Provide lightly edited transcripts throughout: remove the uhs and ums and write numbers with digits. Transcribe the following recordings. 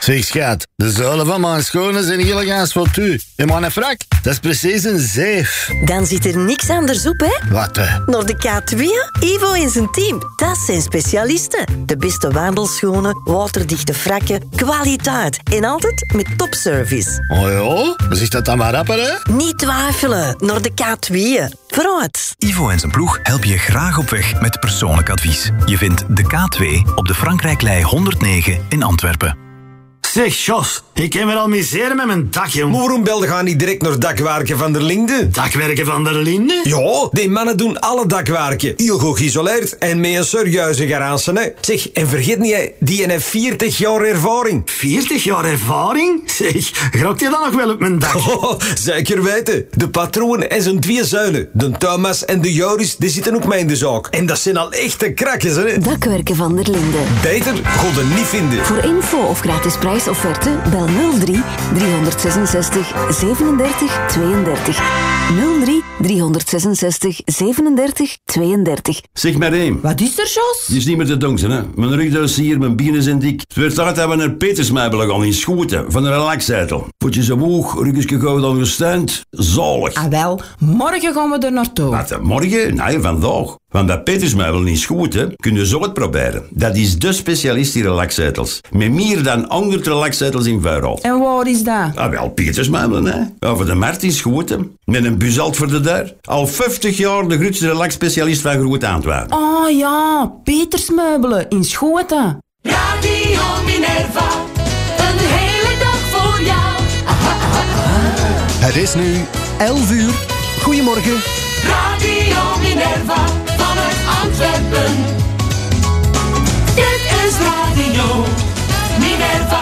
Zeg schat, de zolen van mijn schoenen zijn heel gaas voor u. En mijn frak, dat is precies een zeef. Dan zit er niks anders op, hè? Wat? Naar de K2, Ivo en zijn team. Dat zijn specialisten. De beste wandelschoenen, waterdichte frakken, kwaliteit. En altijd met topservice. Oh ja? Zeg dat dan maar rapper, hè? Niet twijfelen, naar de K2. Vooruit. Ivo en zijn ploeg helpen je graag op weg met persoonlijk advies. Je vindt de K2 op de Frankrijklei 109 in Antwerpen. Zeg, Jos, ik heb er al miseren met mijn dak, jong. Maar waarom belde je niet direct naar Dakwerken van der Linde? Dakwerken van der Linde? Ja, die mannen doen alle dakwerken. Heel goed geïsoleerd en met een serieuze garage. Hè. Zeg, en vergeet niet, die heeft 40 jaar ervaring. 40 jaar ervaring? Zeg, grokt je dan nog wel op mijn dak? Oh, zeker weten. De patroon en zijn 2 zuilen, de Thomas en de Joris, die zitten ook mee in de zaak. En dat zijn al echte krakkers, hè. Dakwerken van der Linde. Beter god er niet vinden. Voor info of gratis prijsofferte, bel 03 366 37 32. 03 366 37 32. Zeg maar één. Wat is er, Jos? Het is niet meer te donken, hè. Mijn rugduis hier, mijn bienen zijn dik. Het werd tijd dat we naar Petersmeibelen gaan in Schoten, van een relaxzetel. Voetjes omhoog, ruggesje gauw ondersteund. Zalig. Ah wel, morgen gaan we er naartoe. Wat, morgen? Nee, vandaag. Want bij Petersmeibelen in Schoten kun je zo het proberen. Dat is de specialist in relaxzetels. Met meer dan 100 relaxzetels in vuurhout. En waar is dat? Ah, wel, Petersmeibelen, hè. Over de markt in Schoten. Met een buzalt voor de deur. Al 50 jaar de grootste relaxspecialist van Groot Antwerpen. Oh ja, Petersmeubelen in Schoten. Radio Minerva, een hele dag voor jou. Het is nu 11 uur. Goedemorgen. Radio Minerva, vanuit Antwerpen. Dit is Radio Minerva.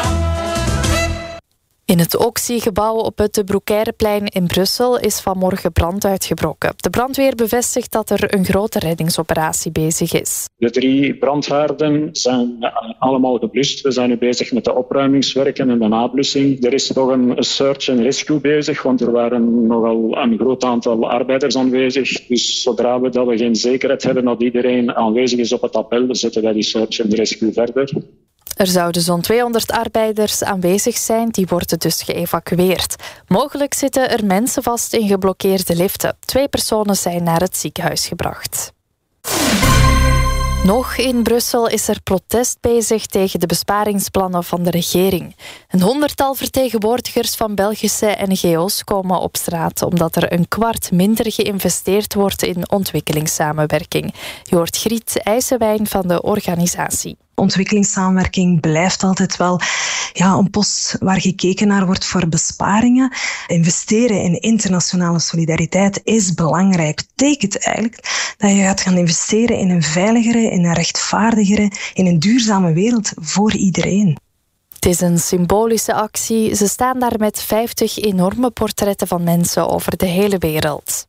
In het Oxy-gebouw op het De Broekeireplein in Brussel is vanmorgen brand uitgebroken. De brandweer bevestigt dat er een grote reddingsoperatie bezig is. De 3 brandhaarden zijn allemaal geblust. We zijn nu bezig met de opruimingswerken en de nablussing. Er is nog een search and rescue bezig, want er waren nogal een groot aantal arbeiders aanwezig. Dus zodra we geen zekerheid hebben dat iedereen aanwezig is op het appel, zetten wij die search and rescue verder. Er zouden zo'n 200 arbeiders aanwezig zijn, die worden dus geëvacueerd. Mogelijk zitten er mensen vast in geblokkeerde liften. 2 personen zijn naar het ziekenhuis gebracht. Nog in Brussel is er protest bezig tegen de besparingsplannen van de regering. Een 100-tal vertegenwoordigers van Belgische NGO's komen op straat omdat er 1/4 minder geïnvesteerd wordt in ontwikkelingssamenwerking. Je hoort Griet IJsewijn van de organisatie. Ontwikkelingssamenwerking blijft altijd wel een post waar gekeken naar wordt voor besparingen. Investeren in internationale solidariteit is belangrijk. Betekent eigenlijk dat je gaat gaan investeren in een veiligere, in een rechtvaardigere, in een duurzame wereld voor iedereen. Het is een symbolische actie. Ze staan daar met 50 enorme portretten van mensen over de hele wereld.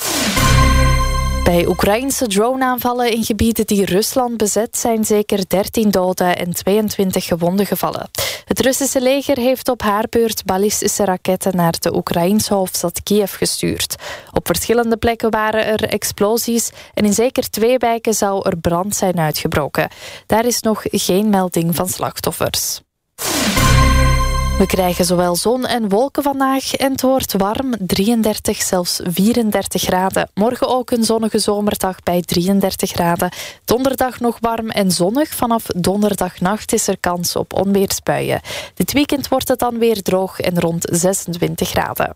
Bij Oekraïnse droneaanvallen in gebieden die Rusland bezet zijn zeker 13 doden en 22 gewonden gevallen. Het Russische leger heeft op haar beurt ballistische raketten naar de Oekraïense hoofdstad Kiev gestuurd. Op verschillende plekken waren er explosies en in zeker 2 wijken zou er brand zijn uitgebroken. Daar is nog geen melding van slachtoffers. We krijgen zowel zon en wolken vandaag en het wordt warm, 33, zelfs 34 graden. Morgen ook een zonnige zomerdag bij 33 graden. Donderdag nog warm en zonnig. Vanaf donderdagnacht is er kans op onweersbuien. Dit weekend wordt het dan weer droog en rond 26 graden.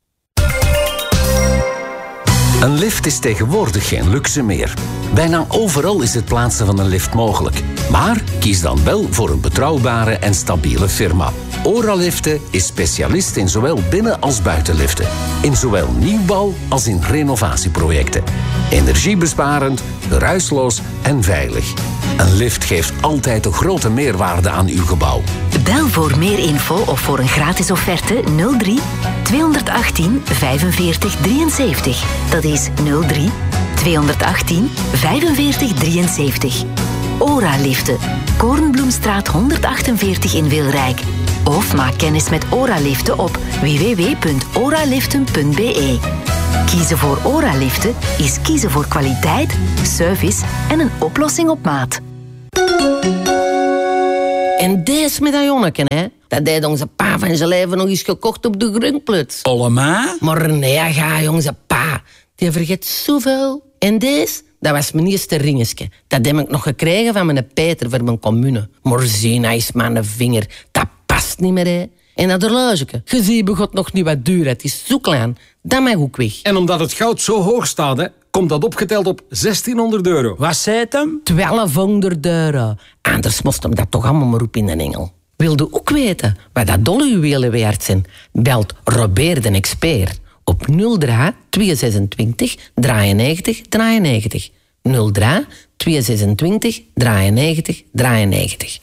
Een lift is tegenwoordig geen luxe meer. Bijna overal is het plaatsen van een lift mogelijk. Maar kies dan wel voor een betrouwbare en stabiele firma. Oraliften is specialist in zowel binnen- als buitenliften. In zowel nieuwbouw als in renovatieprojecten. Energiebesparend, geruisloos en veilig. Een lift geeft altijd een grote meerwaarde aan uw gebouw. Bel voor meer info of voor een gratis offerte 03 218 45 73. Dat is 03 218 45 73. Ora-liften. Koornbloemstraat 148 in Wilrijk. Of maak kennis met Ora-liften op www.oraliften.be. Kiezen voor Ora-liften is kiezen voor kwaliteit, service en een oplossing op maat. En deze medaillonneken, hè, Dat deed onze pa van zijn leven nog eens gekocht op de Grunkplots. Allemaal? Maar nee, ga, onze pa. Die vergeet zoveel. En deze, dat was mijn eerste ringetje. Dat heb ik nog gekregen van mijn Peter voor mijn commune. Maar zie, hij is mijn vinger. Dat past niet meer, hè. En dat horlogeke, je ziet begot nog niet wat duur. Het is zo klein. Dat mag ook weg. En omdat het goud zo hoog staat, hè, komt dat opgeteld op €1600. Wat zei het hem? €1200. Anders moest hem dat toch allemaal maar op in de engel. Wilde ook weten wat dat dolle juwelen waard zijn? Belt Robert de expert op 03 226 93 93. 03 226 93 93.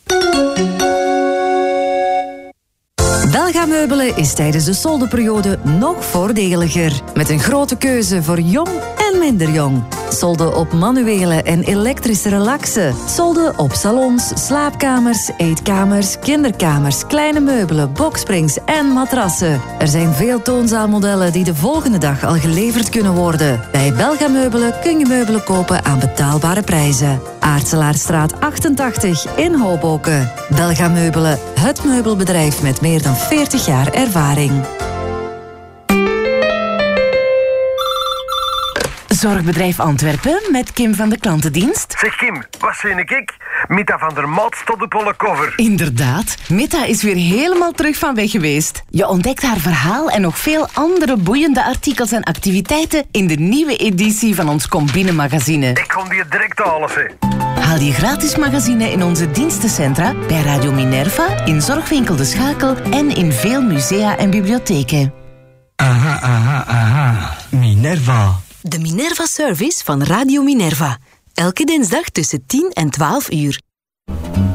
Belga Meubelen is tijdens de soldeperiode nog voordeliger. Met een grote keuze voor jong en minder jong. Solden op manuele en elektrische relaxen. Solden op salons, slaapkamers, eetkamers, kinderkamers, kleine meubelen, boksprings en matrassen. Er zijn veel toonzaalmodellen die de volgende dag al geleverd kunnen worden. Bij Belga Meubelen kun je meubelen kopen aan betaalbare prijzen. Aartselaarstraat 88 in Hoboken. Belga Meubelen, het meubelbedrijf met meer dan 40 jaar ervaring. Zorgbedrijf Antwerpen met Kim van de klantendienst. Zeg Kim, wat zie ik? Mita van der Maat stond op alle cover. Inderdaad, Mita is weer helemaal terug van weg geweest. Je ontdekt haar verhaal en nog veel andere boeiende artikels en activiteiten in de nieuwe editie van ons Combine-magazine. Ik kon die direct halen, hè. Haal je gratis magazine in onze dienstencentra bij Radio Minerva, in Zorgwinkel De Schakel en in veel musea en bibliotheken. Aha. Minerva. De Minerva-service van Radio Minerva. Elke dinsdag tussen 10 en 12 uur.